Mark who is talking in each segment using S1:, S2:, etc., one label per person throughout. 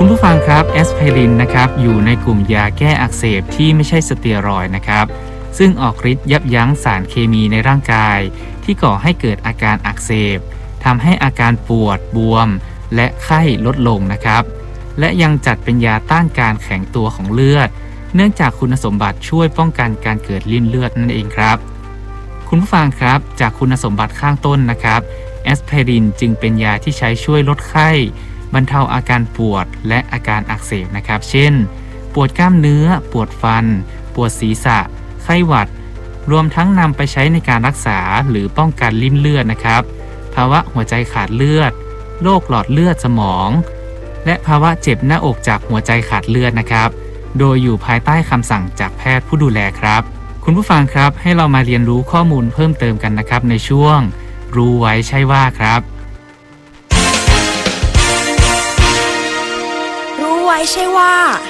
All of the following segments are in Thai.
S1: คุณผู้ฟังครับแอสไพรินนะครับอยู่ในกลุ่มยาแก้อักเสบที่ไม่ใช่สเตียรอยด์นะครับซึ่งออกฤทธิ์ยับยั้งสารเคมีในร่างกายที่ก่อให้เกิดอาการอักเสบทำให้อาการปวดบวมและไข้ลดลงนะครับและยังจัดเป็นยาต้านการแข็งตัวของเลือดเนื่องจากคุณสมบัติช่วยป้องกันการเกิดลิ่มเลือดนั่นเองครับคุณผู้ฟังครับจากคุณสมบัติข้างต้นนะครับแอสไพรินจึงเป็นยาที่ใช้ช่วยลดไข้บรรเทาอาการปวดและอาการอักเสบนะครับเช่นปวดกล้ามเนื้อปวดฟันปวดศีรษะไข้หวัดรวมทั้งนำไปใช้ในการรักษาหรือป้องกันลิ่มเลือดนะครับภาวะหัวใจขาดเลือดโรคหลอดเลือดสมองและภาวะเจ็บหน้าอกจากหัวใจขาดเลือดนะครับโดยอยู่ภายใต้คำสั่งจากแพทย์ผู้ดูแลครับคุณผู้ฟังครับให้เรามาเรียนรู้ข้อมูลเพิ่มเติมกันนะครับในช่วงรู้ไว้ใช่ว่าครับ
S2: รู้ไว้ใช่ว่า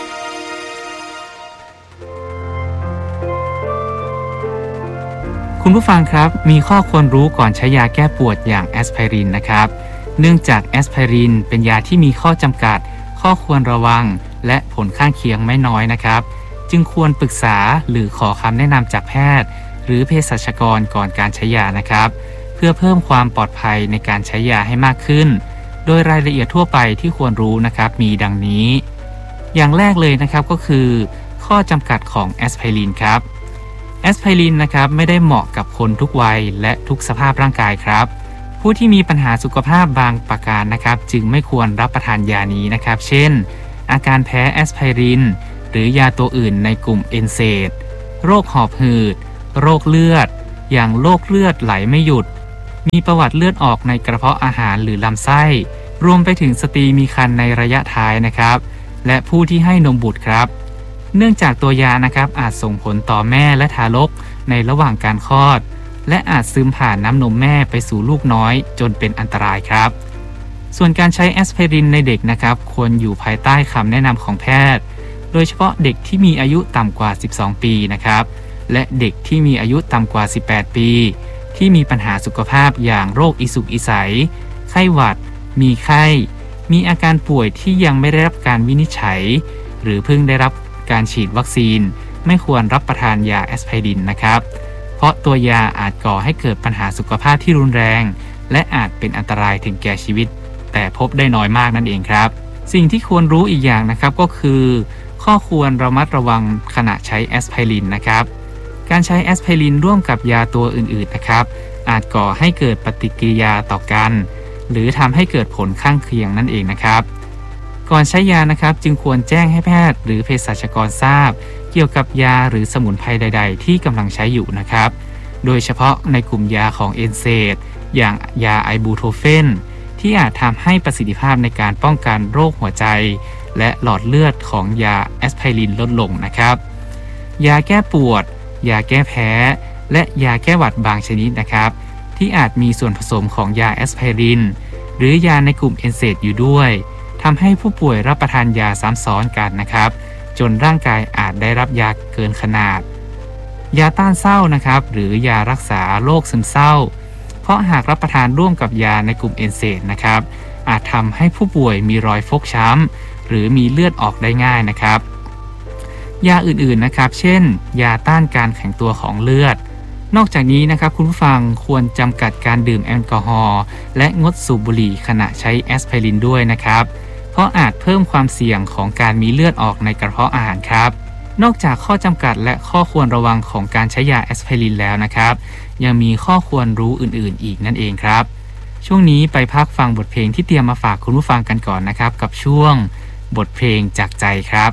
S1: คุณผู้ฟังครับมีข้อควรรู้ก่อนใช้ยาแก้ปวดอย่างแอสไพรินนะครับเนื่องจากแอสไพรินเป็นยาที่มีข้อจำกัดข้อควรระวังและผลข้างเคียงไม่น้อยนะครับจึงควรปรึกษาหรือขอคำแนะนำจากแพทย์หรือเภสัชกรก่อนการใช้ยานะครับเพื่อเพิ่มความปลอดภัยในการใช้ยาให้มากขึ้นโดยรายละเอียดทั่วไปที่ควรรู้นะครับมีดังนี้อย่างแรกเลยนะครับก็คือข้อจำกัดของแอสไพรินครับแอสไพรินนะครับไม่ได้เหมาะกับคนทุกวัยและทุกสภาพร่างกายครับผู้ที่มีปัญหาสุขภาพบางประการนะครับจึงไม่ควรรับประทานยานี้นะครับเช่นอาการแพ้แอสไพรินหรือยาตัวอื่นในกลุ่มเอนเซดโรคหอบหืดโรคเลือดอย่างโรคเลือดไหลไม่หยุดมีประวัติเลือดออกในกระเพาะอาหารหรือลำไส้รวมไปถึงสตรีมีครรภ์ในระยะท้ายนะครับและผู้ที่ให้นมบุตรครับเนื่องจากตัวยานะครับอาจส่งผลต่อแม่และทารกในระหว่างการคลอดและอาจซึมผ่านน้ำนมแม่ไปสู่ลูกน้อยจนเป็นอันตรายครับส่วนการใช้แอสไพรินในเด็กนะครับควรอยู่ภายใต้คำแนะนำของแพทย์โดยเฉพาะเด็กที่มีอายุต่ำกว่า12ปีนะครับและเด็กที่มีอายุต่ำกว่า18ปีที่มีปัญหาสุขภาพอย่างโรคอิสุกอิสัยไข้หวัดมีไข้มีอาการป่วยที่ยังไม่ได้รับการวินิจฉัยหรือเพิ่งได้รับการฉีดวัคซีนไม่ควรรับประทานยาแอสไพรินนะครับเพราะตัวยาอาจก่อให้เกิดปัญหาสุขภาพที่รุนแรงและอาจเป็นอันตรายถึงแก่ชีวิตแต่พบได้น้อยมากนั่นเองครับสิ่งที่ควรรู้อีกอย่างนะครับก็คือข้อควรระมัดระวังขณะใช้แอสไพรินนะครับการใช้แอสไพรินร่วมกับยาตัวอื่นๆนะครับอาจก่อให้เกิดปฏิกิริยาต่อกันหรือทำให้เกิดผลข้างเคียงนั่นเองนะครับก่อนใช้ยานะครับจึงควรแจ้งให้แพทย์หรือเภสัชกรทราบเกี่ยวกับยาหรือสมุนไพรใดๆที่กำลังใช้อยู่นะครับโดยเฉพาะในกลุ่มยาของเอนเซดอย่างยาไอบูโทเฟนที่อาจทำให้ประสิทธิภาพในการป้องกันโรคหัวใจและหลอดเลือดของยาแอสไพรินลดลงนะครับยาแก้ปวดยาแก้แพ้และยาแก้หวัดบางชนิดนะครับที่อาจมีส่วนผสมของยาแอสไพรินหรือยาในกลุ่มเอนเซดอยู่ด้วยทำให้ผู้ป่วยรับประทานยาซ้ำซ้อนกันนะครับจนร่างกายอาจได้รับยาเกินขนาดยาต้านเศร้านะครับหรือยารักษาโรคซึมเศร้าเพราะหากรับประทานร่วมกับยาในกลุ่มเอนเซดนะครับอาจทำให้ผู้ป่วยมีรอยฟกช้ำหรือมีเลือดออกได้ง่ายนะครับยาอื่นๆนะครับเช่นยาต้านการแข็งตัวของเลือดนอกจากนี้นะครับคุณผู้ฟังควรจำกัดการดื่มแอลกอฮอล์และงดสูบบุหรี่ขณะใช้แอสไพรินด้วยนะครับเพราะอาจเพิ่มความเสี่ยงของการมีเลือดออกในกระเพาะอาหารครับนอกจากข้อจำกัดและข้อควรระวังของการใช้ยาแอสไพรินแล้วนะครับยังมีข้อควรรู้อื่นๆอีกนั่นเองครับช่วงนี้ไปพักฟังบทเพลงที่เตรียมมาฝากคุณผู้ฟังกันก่อนนะครับกับช่วงบทเพลงจากใจครับ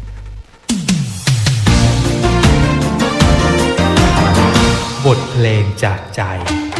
S3: บทเพลงจากใจ